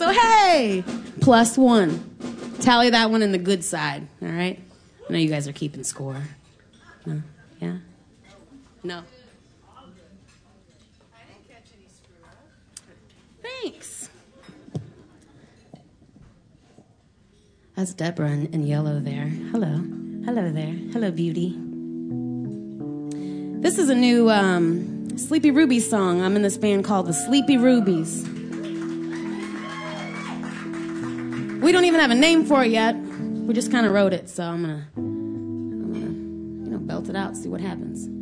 So, hey, +1. Tally that one in the good side, all right? I know you guys are keeping score. No? Yeah? No? I didn't catch any screw up. Thanks. That's Deborah in yellow there. Hello. Hello there. Hello, beauty. This is a new Sleepy Rubies song. I'm in this band called the Sleepy Rubies. We don't even have a name for it yet. We just kind of wrote it, so I'm gonna belt it out, see what happens.